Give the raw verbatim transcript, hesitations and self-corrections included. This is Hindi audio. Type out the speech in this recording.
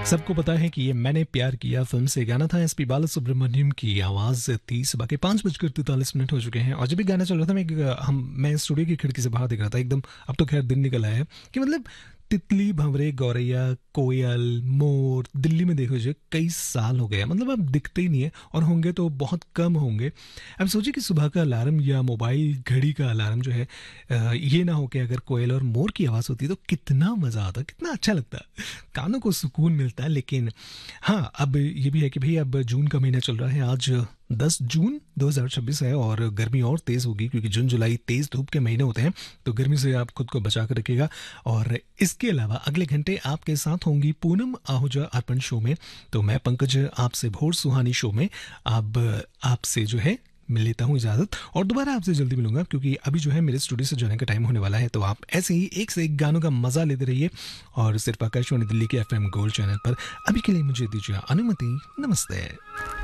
सबको पता है कि ये मैंने प्यार किया फिल्म से गाना था एसपी बालासुब्रमण्यम की आवाज़ से। तीस बाकी पाँच बजकर तैंतालीस मिनट हो चुके हैं और जब भी गाना चल रहा था मैं एक- हम मैं स्टूडियो की खिड़की से बाहर दिख रहा था एकदम। अब तो खैर दिन निकल आया है कि मतलब तितली भंवरे गौरैया कोयल मोर दिल्ली में देखो जो कई साल हो गए हैं, मतलब अब दिखते ही नहीं है और होंगे तो बहुत कम होंगे। अब सोचिए कि सुबह का अलार्म या मोबाइल घड़ी का अलार्म जो है अ, ये ना हो कि अगर कोयल और मोर की आवाज़ होती तो कितना मज़ा आता, कितना अच्छा लगता, कानों को सुकून मिलता है। लेकिन हाँ, अब ये भी है कि भाई अब जून का महीना चल रहा है, आज दस जून दो हज़ार छब्बीस है और गर्मी और तेज़ होगी क्योंकि जून जुलाई तेज़ धूप के महीने होते हैं। तो गर्मी से आप खुद को बचा कर रखिएगा। और इसके अलावा अगले घंटे आपके साथ होंगी पूनम आहूजा अर्पण शो में। तो मैं पंकज आपसे भोर सुहानी शो में अब आपसे जो है मिल लेता हूँ इजाज़त और दोबारा आपसे जल्दी मिलूंगा क्योंकि अभी जो है मेरे स्टूडियो से जाने का टाइम होने वाला है। तो आप ऐसे ही एक से एक गानों का मज़ा लेते रहिए और सिर्फ आकाशवाणी दिल्ली के एफ एम गोल्ड चैनल पर। अभी के लिए मुझे दीजिए अनुमति। नमस्ते।